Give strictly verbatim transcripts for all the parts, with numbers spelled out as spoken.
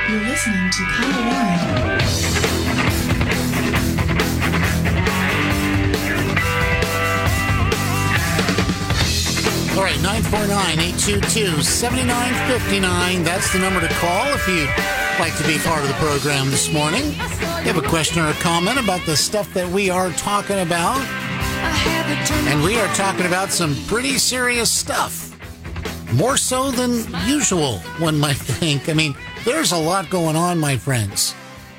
You're listening to Kyle Warren. All right, nine four nine, eight two two, seven nine five nine. That's the number to call if you'd like to be part of the program this morning. You have a question or a comment about the stuff that we are talking about. And we are talking about some pretty serious stuff. More so than usual, one might think. I mean, there's a lot going on, my friends.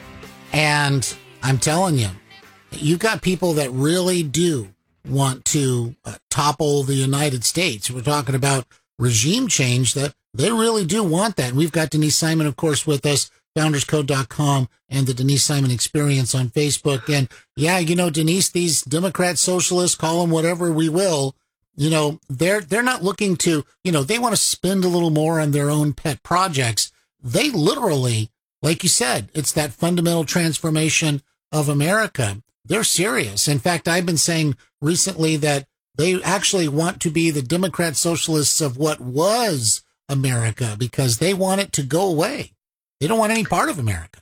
And I'm telling you, you've got people that really do want to uh, topple the United States. We're talking about regime change, that they really do want that. And we've got Denise Simon, of course, with us, founders code dot com and the Denise Simon Experience on Facebook. And yeah, you know, Denise, these Democrat socialists, call them whatever we will, you know, they're, they're not looking to, you know, they want to spend a little more on their own pet projects. They literally, like you said, it's that fundamental transformation of America. They're serious. In fact, I've been saying recently that they actually want to be the Democrat socialists of what was America, because they want it to go away. They don't want any part of America.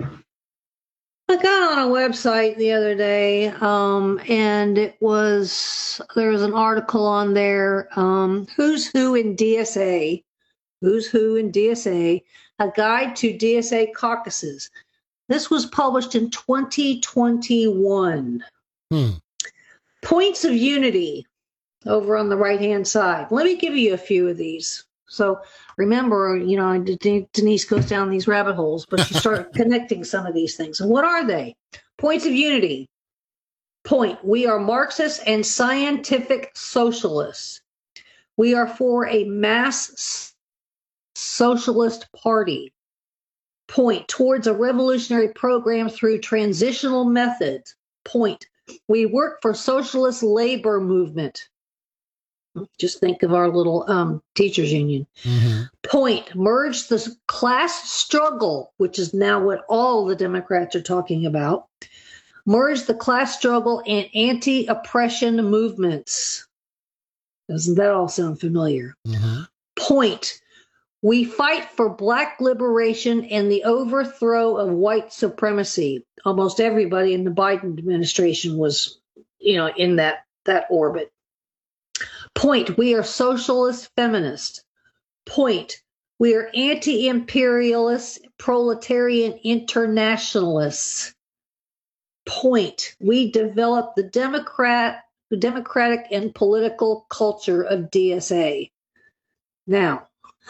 I got on a website the other day, um, and it was, there was an article on there, um, Who's Who in D S A, Who's Who in D S A, a guide to D S A caucuses. This was published in twenty twenty-one. Hmm. Points of unity over on the right-hand side. Let me give you a few of these. So remember, you know, Denise goes down these rabbit holes, but you start connecting some of these things. And what are they? Points of unity. Point, we are Marxist and scientific socialists. We are for a mass socialist party. Point, towards a revolutionary program through transitional methods. Point, we work for socialist labor movement. Just think of our little um, teachers union. Mm-hmm. Point, merge the class struggle, which is now what all the Democrats are talking about. Merge the class struggle and anti-oppression movements. Doesn't that all sound familiar? Mm-hmm. Point, we fight for Black liberation and the overthrow of white supremacy. Almost everybody in the Biden administration was, you know, in that, that orbit. Point, we are socialist feminists. Point, we are anti-imperialist, proletarian internationalists. Point, we develop the Democrat, the democratic and political culture of D S A. Now,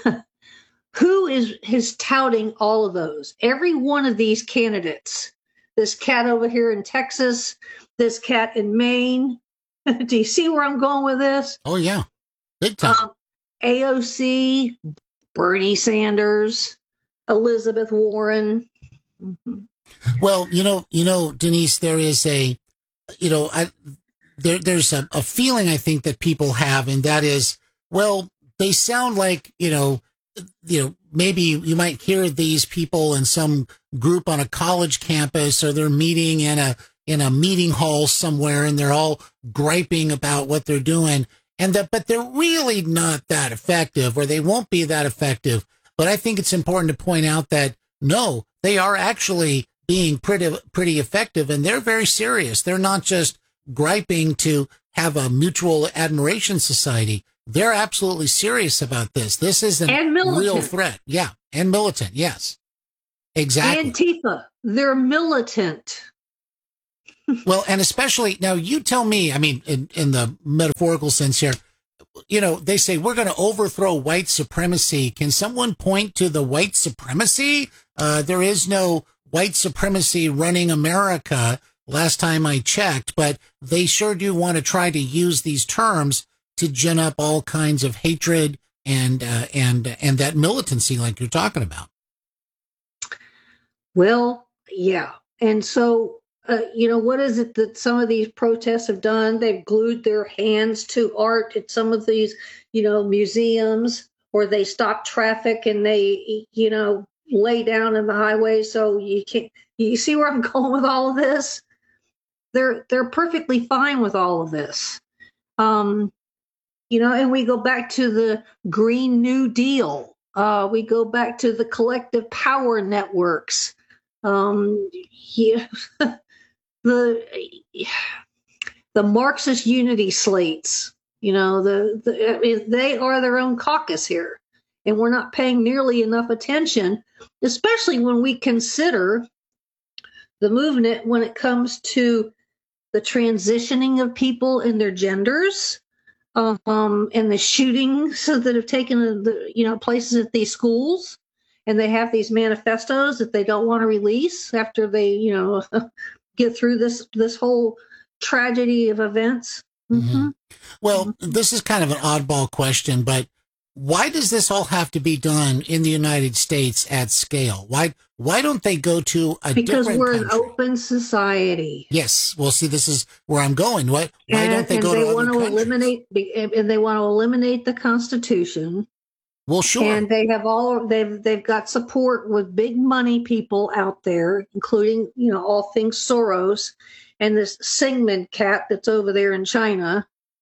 who is, is touting all of those? Every one of these candidates, this cat over here in Texas, this cat in Maine. Do you see where I'm going with this? Oh, yeah. Big time. Um, A O C, Bernie Sanders, Elizabeth Warren. Mm-hmm. Well, you know, you know, Denise, there is a, you know, I, there, there's a, a feeling I think that people have, and that is, well, they sound like, you know, you know, maybe you might hear these people in some group on a college campus, or they're meeting in a, in a meeting hall somewhere, and they're all griping about what they're doing, and that, but they're really not that effective, or they won't be that effective. But I think it's important to point out that no, they are actually being pretty, pretty effective, and they're very serious. They're not just griping to have a mutual admiration society. They're absolutely serious about this. This is a real threat. Yeah. And militant. Yes, exactly. Antifa. They're militant. Well, and especially now, you tell me, I mean, in, in the metaphorical sense here, you know, they say we're going to overthrow white supremacy. Can someone point to the white supremacy? Uh, there is no white supremacy running America last time I checked, but they sure do want to try to use these terms to gin up all kinds of hatred and, uh, and, and that militancy like you're talking about. Well, yeah. And so, Uh, you know, what is it that some of these protests have done? They've glued their hands to art at some of these, you know, museums, or they stop traffic and they, you know, lay down in the highway so you can't. You see where I'm going with all of this? They're they're perfectly fine with all of this, um, you know. And we go back to the Green New Deal. Uh, we go back to the collective power networks. Um, yeah, the the Marxist unity slates. You know, the, the I mean, they are their own caucus here, and we're not paying nearly enough attention, especially when we consider the movement when it comes to the transitioning of people and their genders, um, and the shootings that have taken the you know places at these schools, and they have these manifestos that they don't want to release after they you know get through this this whole tragedy of events. Mm-hmm. Mm-hmm. Well, mm-hmm. This is kind of an oddball question, but why does this all have to be done in the United States at scale? Why why don't they go to a because different we're country? an open society. Yes. Well, see, this is where I'm going. Why why and, don't they and go they to other want to countries? eliminate and they want to eliminate the Constitution. Well, sure. And they have all they've they've got support with big money people out there, including you know all things Soros and this Syngman cat that's over there in China.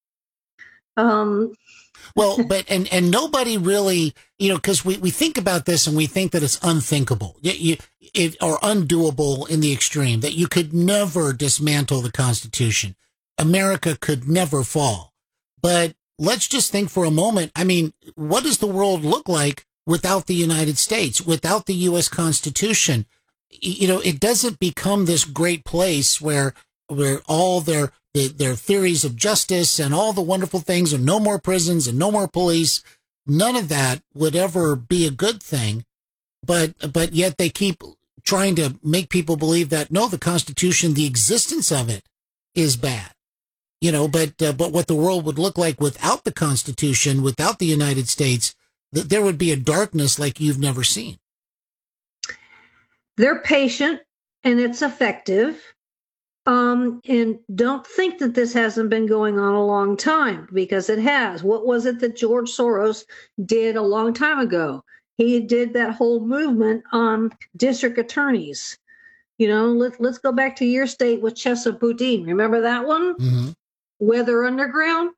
Um, well, but and and nobody really, you know, because we, we think about this and we think that it's unthinkable, you, you, it, or undoable in the extreme, that you could never dismantle the Constitution. America could never fall. But let's just think for a moment. I mean, what does the world look like without the United States, without the U S Constitution? You know, it doesn't become this great place where where all their their theories of justice and all the wonderful things and no more prisons and no more police, none of that would ever be a good thing. But but yet they keep trying to make people believe that, no, the Constitution, the existence of it is bad. You know, but uh, but what the world would look like without the Constitution, without the United States, that there would be a darkness like you've never seen. They're patient and it's effective. Um, and don't think that this hasn't been going on a long time, because it has. What was it that George Soros did a long time ago? He did that whole movement on district attorneys. You know, let, let's go back to your state with Chesa Boudin. Remember that one? Mm-hmm. Weather Underground.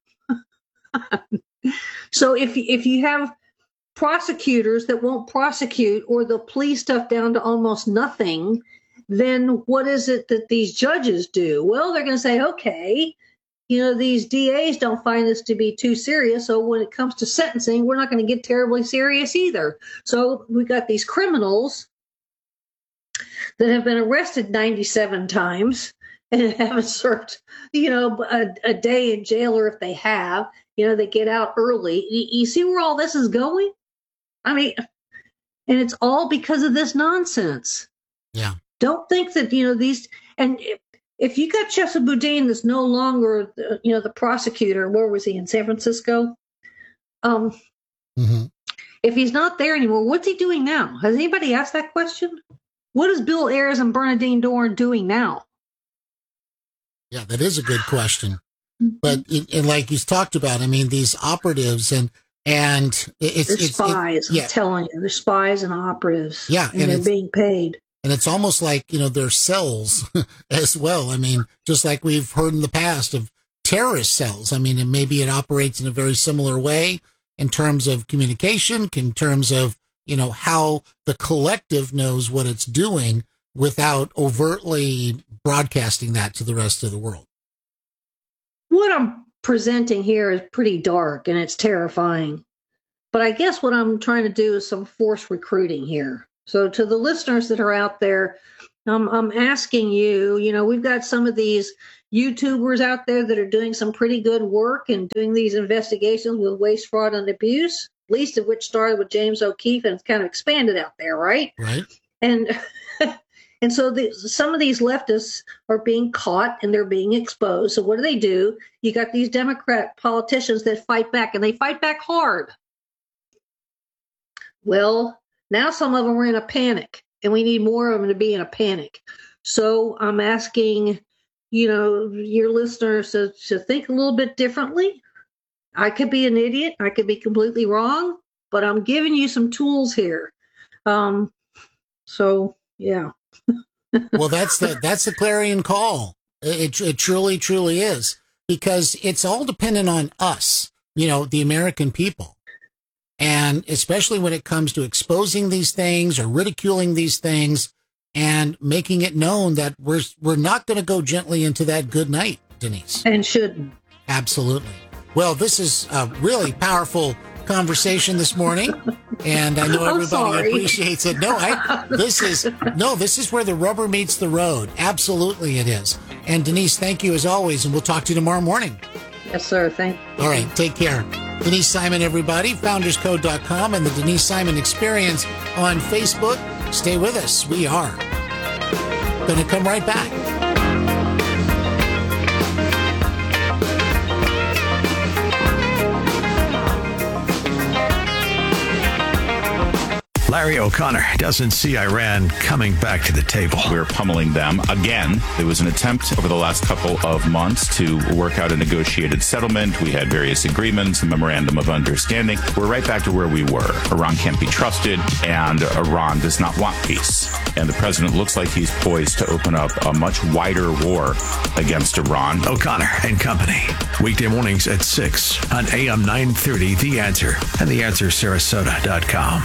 So if if you have prosecutors that won't prosecute, or the police stuff down to almost nothing, then what is it that these judges do? Well, they're going to say, okay, you know, these D As don't find this to be too serious, so when it comes to sentencing, we're not going to get terribly serious either. So we got these criminals that have been arrested ninety-seven times and haven't served, you know, a, a day in jail, or if they have, you know, they get out early. You, you see where all this is going? I mean, and it's all because of this nonsense. Yeah. Don't think that, you know, these, and if, if you got Chesa Boudin that's no longer, the, you know, the prosecutor, where was he, in San Francisco? Um, mm-hmm. If he's not there anymore, what's he doing now? Has anybody asked that question? What is Bill Ayers and Bernadine Dohrn doing now? Yeah, that is a good question. But it, and like you talked about, I mean, these operatives and and it's, they're it's spies. it, yeah. I'm telling you, they're spies and operatives. Yeah, and, and they're being paid. And it's almost like, you know, they're cells as well. I mean, just like we've heard in the past of terrorist cells. I mean, and maybe it operates in a very similar way in terms of communication, in terms of, you know, how the collective knows what it's doing without overtly broadcasting that to the rest of the world. What I'm presenting here is pretty dark and it's terrifying. But I guess what I'm trying to do is some forced recruiting here. So to the listeners that are out there, um, I'm asking you, you know, we've got some of these YouTubers out there that are doing some pretty good work and doing these investigations with waste, fraud, and abuse, least of which started with James O'Keefe and it's kind of expanded out there, right? Right. And and so the, some of these leftists are being caught and they're being exposed. So what do they do? You got these Democrat politicians that fight back, and they fight back hard. Well, now some of them are in a panic, and we need more of them to be in a panic. So I'm asking, you know, your listeners to, to think a little bit differently. I could be an idiot. I could be completely wrong, but I'm giving you some tools here. Um, so, yeah. Well, that's the that's the clarion call. It, it truly, truly is, because it's all dependent on us, you know, the American people. And especially when it comes to exposing these things or ridiculing these things and making it known that we're, we're not going to go gently into that good night, Denise. And shouldn't. Absolutely. Well, this is a really powerful conversation this morning, and I know everybody appreciates it. No, I, this is no, this is where the rubber meets the road. Absolutely, it is. And Denise, thank you as always, and we'll talk to you tomorrow morning. Yes, sir. Thank you. All right, take care. Denise Simon, everybody, founders code dot com and the Denise Simon Experience on Facebook. Stay with us. We are going to come right back. Larry O'Connor doesn't see Iran coming back to the table. We're pummeling them again. There was an attempt over the last couple of months to work out a negotiated settlement. We had various agreements, a memorandum of understanding. We're right back to where we were. Iran can't be trusted, and Iran does not want peace. And the president looks like he's poised to open up a much wider war against Iran. O'Connor and Company. Weekday mornings at six on A M nine thirty, The Answer, and the answer sarasota dot com.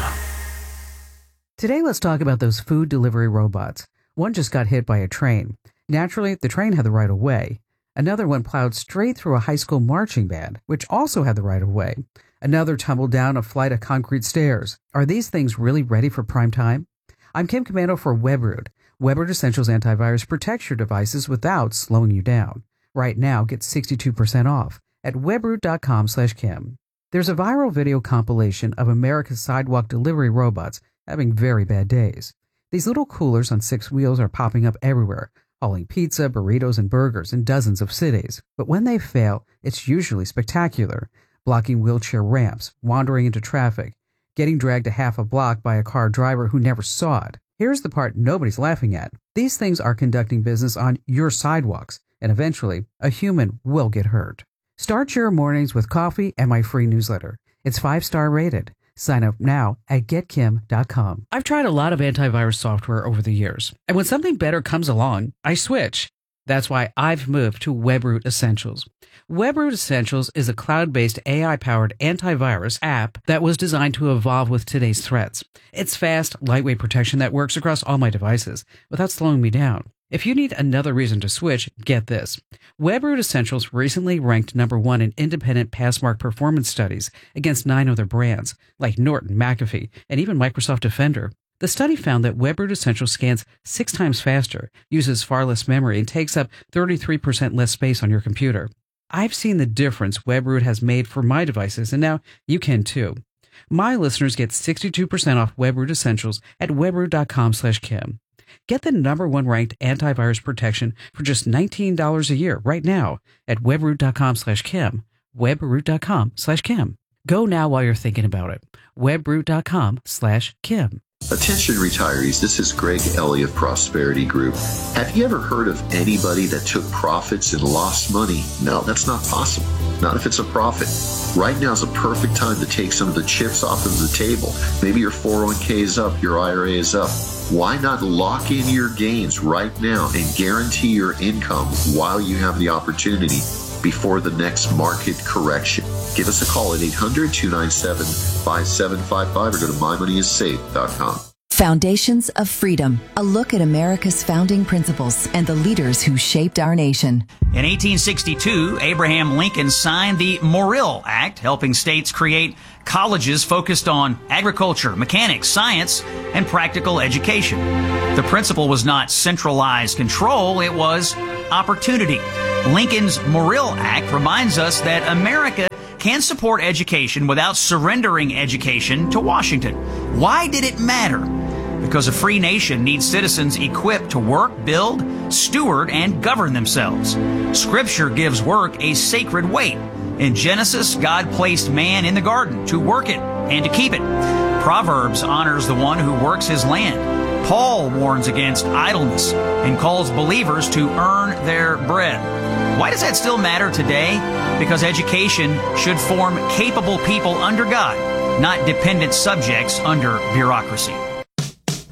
Today, let's talk about those food delivery robots. One just got hit by a train. Naturally, the train had the right of way. Another one plowed straight through a high school marching band, which also had the right of way. Another tumbled down a flight of concrete stairs. Are these things really ready for prime time? I'm Kim Commando for WebRoot. WebRoot Essentials Antivirus protects your devices without slowing you down. Right now, get sixty-two percent off at webroot dot com slash Kim. There's a viral video compilation of America's sidewalk delivery robots having very bad days. These little coolers on six wheels are popping up everywhere, hauling pizza, burritos, and burgers in dozens of cities. But when they fail, it's usually spectacular, blocking wheelchair ramps, wandering into traffic, getting dragged a half a block by a car driver who never saw it. Here's the part nobody's laughing at. These things are conducting business on your sidewalks, and eventually, a human will get hurt. Start your mornings with coffee and my free newsletter. It's five-star rated. Sign up now at get kim dot com. I've tried a lot of antivirus software over the years, and when something better comes along, I switch. That's why I've moved to WebRoot Essentials. WebRoot Essentials is a cloud-based A I-powered antivirus app that was designed to evolve with today's threats. It's fast, lightweight protection that works across all my devices without slowing me down. If you need another reason to switch, get this. WebRoot Essentials recently ranked number one in independent Passmark performance studies against nine other brands, like Norton, McAfee, and even Microsoft Defender. The study found that WebRoot Essentials scans six times faster, uses far less memory, and takes up thirty-three percent less space on your computer. I've seen the difference WebRoot has made for my devices, and now you can too. My listeners get sixty-two percent off WebRoot Essentials at webroot dot com slash Kim. Get the number one ranked antivirus protection for just nineteen dollars a year right now at webroot dot com slash Kim. webroot dot com slash Kim. Go now while you're thinking about it. webroot dot com slash Kim. Attention retirees, this is Greg Ellie of Prosperity Group. Have you ever heard of anybody that took profits and lost money? No, that's not possible. Not if it's a profit. Right now is a perfect time to take some of the chips off of the table. Maybe your four oh one k is up, your I R A is up. Why not lock in your gains right now and guarantee your income while you have the opportunity before the next market correction? Give us a call at eight hundred, two nine seven, five seven five five or go to my money is safe dot com. Foundations of Freedom, a look at America's founding principles and the leaders who shaped our nation. In eighteen sixty-two, Abraham Lincoln signed the Morrill Act, helping states create colleges focused on agriculture, mechanics, science, and practical education. The principle was not centralized control, it was opportunity. Lincoln's Morrill Act reminds us that America can support education without surrendering education to Washington. Why did it matter? Because a free nation needs citizens equipped to work, build, steward, and govern themselves. Scripture gives work a sacred weight. In Genesis, God placed man in the garden to work it and to keep it. Proverbs honors the one who works his land. Paul warns against idleness and calls believers to earn their bread. Why does that still matter today? Because education should form capable people under God, not dependent subjects under bureaucracy.